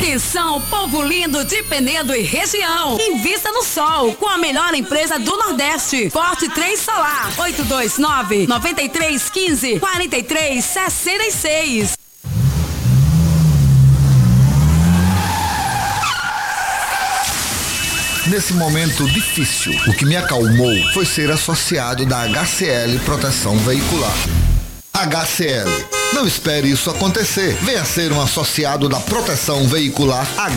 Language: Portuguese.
Atenção, povo lindo de Penedo e região. Invista no sol com a melhor empresa do Nordeste. Forte 3 Solar. 829-9315-4366. Nesse momento difícil, o que me acalmou foi ser associado da HCL Proteção Veicular. HCL. Não espere isso acontecer. Venha ser um associado da Proteção Veicular